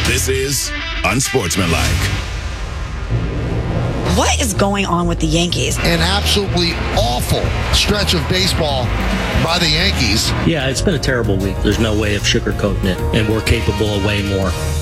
This is Unsportsmanlike. What is going on with the Yankees? An absolutely awful stretch of baseball by the Yankees. Yeah, it's been a terrible week. There's no way of sugarcoating it, and we're capable of way more.